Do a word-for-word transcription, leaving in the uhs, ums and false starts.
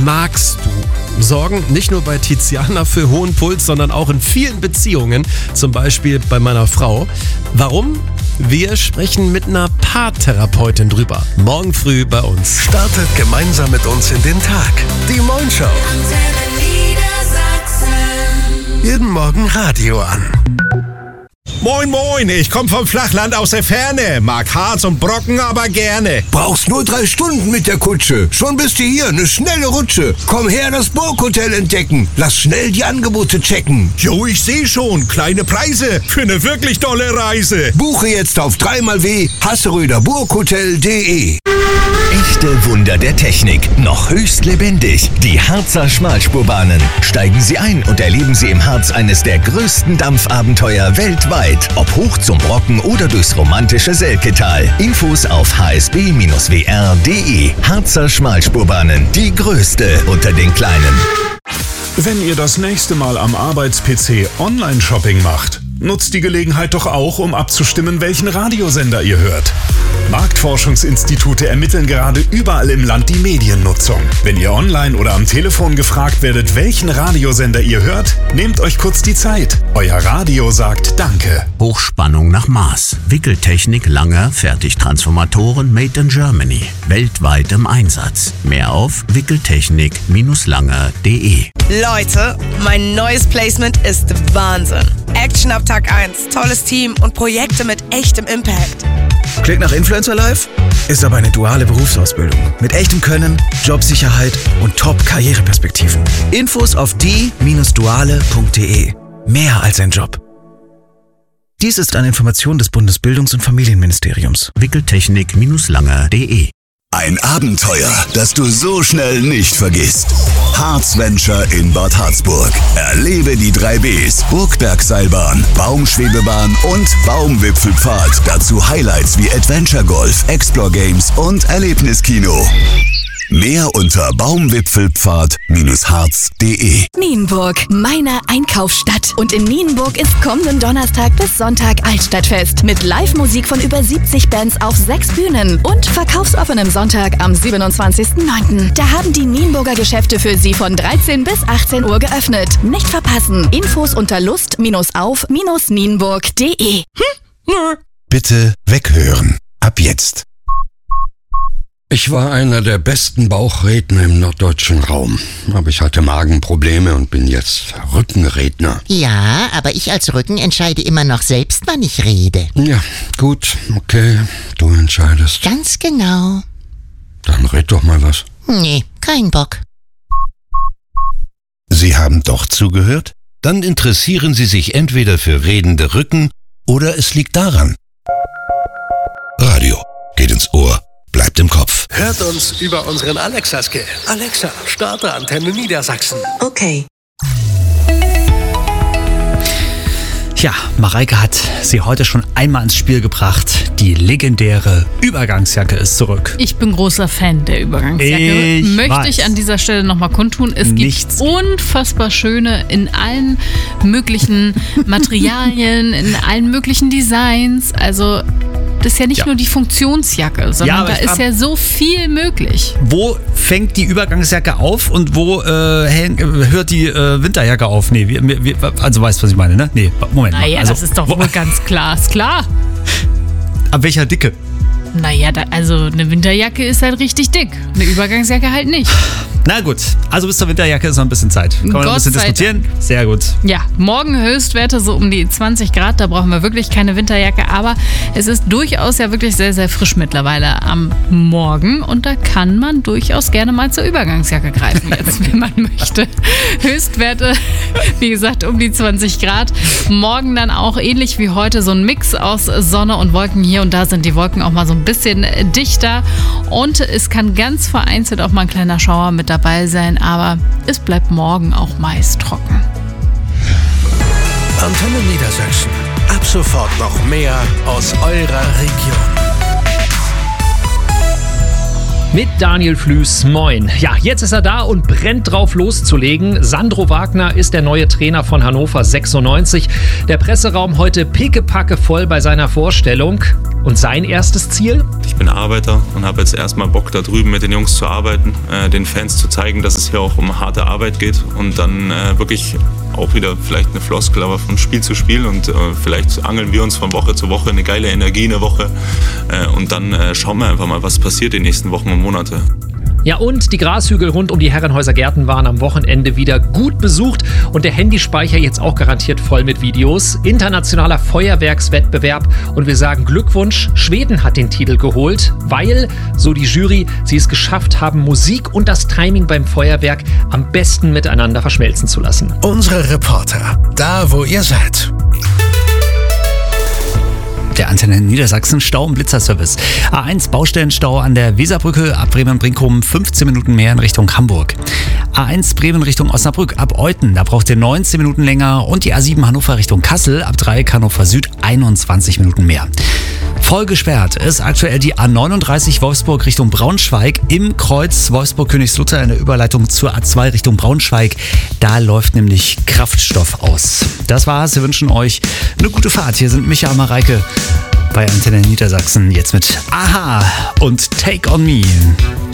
magst du sorgen nicht nur bei Tiziana für hohen Puls, sondern auch in vielen Beziehungen, zum Beispiel bei meiner Frau. Warum? Wir sprechen mit einer Paartherapeutin drüber. Morgen früh bei uns. Startet gemeinsam mit uns in den Tag. Die Mornshow. Jeden Morgen Radio an. Moin moin, ich komm vom Flachland aus der Ferne. Mag Harz und Brocken, aber gerne. Brauchst nur drei Stunden mit der Kutsche. Schon bist du hier, eine schnelle Rutsche. Komm her, das Burghotel entdecken. Lass schnell die Angebote checken. Jo, ich seh schon, kleine Preise für eine wirklich tolle Reise. Buche jetzt auf dreimal w hasseröder burghotel punkt de. Echte Wunder der Technik, noch höchst lebendig. Die Harzer Schmalspurbahnen. Steigen Sie ein und erleben Sie im Harz eines der größten Dampfabenteuer weltweit. Ob hoch zum Brocken oder durchs romantische Selketal. Infos auf h s b Bindestrich w r punkt de. Harzer Schmalspurbahnen, die größte unter den kleinen. Wenn ihr das nächste Mal am Arbeits-P C Online-Shopping macht, nutzt die Gelegenheit doch auch, um abzustimmen, welchen Radiosender ihr hört. Marktforschungsinstitute ermitteln gerade überall im Land die Mediennutzung. Wenn ihr online oder am Telefon gefragt werdet, welchen Radiosender ihr hört, nehmt euch kurz die Zeit. Euer Radio sagt Danke. Hochspannung nach Maß. Wickeltechnik Langer fertigt Transformatoren made in Germany. Weltweit im Einsatz. Mehr auf wickeltechnik Langer punkt de. Leute, mein neues Placement ist Wahnsinn. Action ab Tag eins, tolles Team und Projekte mit echtem Impact. Klingt nach Influencer Life? Ist aber eine duale Berufsausbildung. Mit echtem Können, Jobsicherheit und Top-Karriereperspektiven. Infos auf die Bindestrich duale Punkt de. Mehr als ein Job. Dies ist eine Information des Bundesbildungs- und Familienministeriums. wickeltechnik Langer punkt de. Ein Abenteuer, das du so schnell nicht vergisst. Harzventure in Bad Harzburg. Erlebe die drei Bs. Burgbergseilbahn, Baumschwebebahn und Baumwipfelpfad. Dazu Highlights wie Adventure Golf, Explore Games und Erlebniskino. Mehr unter baumwipfelpfad Bindestrich harz punkt de. Nienburg, meine Einkaufsstadt. Und in Nienburg ist kommenden Donnerstag bis Sonntag Altstadtfest mit Live-Musik von über siebzig Bands auf sechs Bühnen und verkaufsoffenem Sonntag am siebenundzwanzigsten neunten Da haben die Nienburger Geschäfte für Sie von dreizehn bis achtzehn Uhr geöffnet. Nicht verpassen. Infos unter lust auf nienburg punkt de. Hm? Bitte weghören. Ab jetzt. Ich war einer der besten Bauchredner im norddeutschen Raum, aber ich hatte Magenprobleme und bin jetzt Rückenredner. Ja, aber ich als Rücken entscheide immer noch selbst, wann ich rede. Ja, gut, okay, du entscheidest. Ganz genau. Dann red doch mal was. Nee, kein Bock. Sie haben doch zugehört? Dann interessieren Sie sich entweder für redende Rücken oder es liegt daran. Radio geht ins Ohr. Bleibt im Kopf. Hört uns über unseren Alexa-Skill. Alexa, starte Antenne Niedersachsen. Okay. Ja, Mareike hat sie heute schon einmal ins Spiel gebracht. Die legendäre Übergangsjacke ist zurück. Ich bin großer Fan der Übergangsjacke. Ich Möchte weiß. ich an dieser Stelle nochmal kundtun. Es Nichts. gibt unfassbar schöne in allen möglichen Materialien, in allen möglichen Designs. Also das ist ja nicht Ja. nur die Funktionsjacke, sondern Ja, aber da ich ist frag- ja so viel möglich. Wo fängt die Übergangsjacke auf und wo äh, häng, äh, hört die äh, Winterjacke auf? Nee, wir, wir, also weißt du, was ich meine, ne? Nee, Moment mal. Naja, Also, das ist doch wo- wohl ganz klar, ist klar. Ab welcher Dicke? Naja, da, also eine Winterjacke ist halt richtig dick, eine Übergangsjacke halt nicht. Na gut, also bis zur Winterjacke ist noch ein bisschen Zeit. Können wir noch ein Gott bisschen sei diskutieren? Sehr gut. Ja, morgen Höchstwerte so um die zwanzig Grad, da brauchen wir wirklich keine Winterjacke, aber es ist durchaus ja wirklich sehr, sehr frisch mittlerweile am Morgen und da kann man durchaus gerne mal zur Übergangsjacke greifen jetzt, wenn man möchte. Höchstwerte, wie gesagt, um die zwanzig Grad. Morgen dann auch ähnlich wie heute so ein Mix aus Sonne und Wolken. Hier und da sind die Wolken auch mal so ein bisschen dichter und es kann ganz vereinzelt auch mal ein kleiner Schauer mit dabei sein, aber es bleibt morgen auch meist trocken. Antenne Niedersachsen. Ab sofort noch mehr aus eurer Region. Mit Daniel Flüß, moin. Ja, jetzt ist er da und brennt drauf loszulegen. Sandro Wagner ist der neue Trainer von Hannover sechsundneunzig. Der Presseraum heute pickepacke voll bei seiner Vorstellung. Und Und sein erstes Ziel? Ich bin Arbeiter und habe jetzt erstmal Bock, da drüben mit den Jungs zu arbeiten, äh, den Fans zu zeigen, dass es hier auch um harte Arbeit geht und dann äh, wirklich auch wieder vielleicht eine Floskel, aber von Spiel zu Spiel und äh, vielleicht angeln wir uns von Woche zu Woche eine geile Energie in der Woche äh, und dann äh, schauen wir einfach mal, was passiert die nächsten Wochen und Monate. Ja, und die Grashügel rund um die Herrenhäuser Gärten waren am Wochenende wieder gut besucht und der Handyspeicher jetzt auch garantiert voll mit Videos. Internationaler Feuerwerkswettbewerb und wir sagen Glückwunsch, Schweden hat den Titel geholt, weil, so die Jury, sie es geschafft haben, Musik und das Timing beim Feuerwerk am besten miteinander verschmelzen zu lassen. Unsere Reporter, da wo ihr seid. Der Antenne Niedersachsen Stau- und Blitzerservice. A eins Baustellenstau an der Weserbrücke ab Bremen-Brinkum fünfzehn Minuten mehr in Richtung Hamburg. A eins Bremen Richtung Osnabrück ab Euthen, da braucht ihr neunzehn Minuten länger und die A sieben Hannover Richtung Kassel ab Dreieck Hannover Süd einundzwanzig Minuten mehr. Voll gesperrt ist aktuell die A neununddreißig Wolfsburg Richtung Braunschweig im Kreuz Wolfsburg-Königslutter in der Überleitung zur A zwei Richtung Braunschweig. Da läuft nämlich Kraftstoff aus. Das war's. Wir wünschen euch eine gute Fahrt. Hier sind Micha und Mareike bei Antenne Niedersachsen. Jetzt mit Aha und Take on Me.